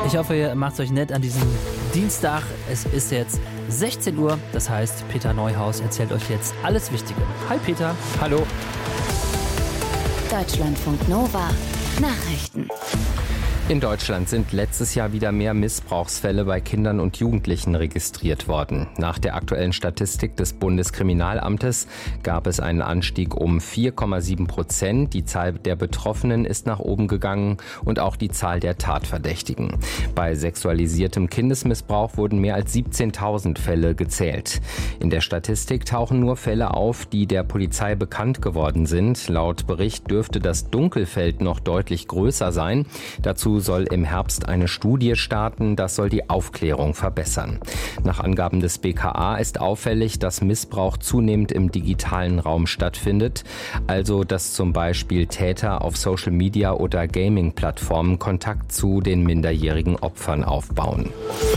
Ich hoffe, ihr macht es euch nett an diesem Dienstag. Es ist jetzt 16 Uhr, das heißt, Peter Neuhaus erzählt euch jetzt alles Wichtige. Hi Peter. Hallo. Deutschlandfunk Nova Nachrichten. In Deutschland sind letztes Jahr wieder mehr Missbrauchsfälle bei Kindern und Jugendlichen registriert worden. Nach der aktuellen Statistik des Bundeskriminalamtes gab es einen Anstieg um 4,7%. Die Zahl der Betroffenen ist nach oben gegangen und auch die Zahl der Tatverdächtigen. Bei sexualisiertem Kindesmissbrauch wurden mehr als 17.000 Fälle gezählt. In der Statistik tauchen nur Fälle auf, die der Polizei bekannt geworden sind. Laut Bericht dürfte das Dunkelfeld noch deutlich größer sein. Dazu soll im Herbst eine Studie starten, das soll die Aufklärung verbessern. Nach Angaben des BKA ist auffällig, dass Missbrauch zunehmend im digitalen Raum stattfindet, also dass zum Beispiel Täter auf Social Media oder Gaming-Plattformen Kontakt zu den minderjährigen Opfern aufbauen.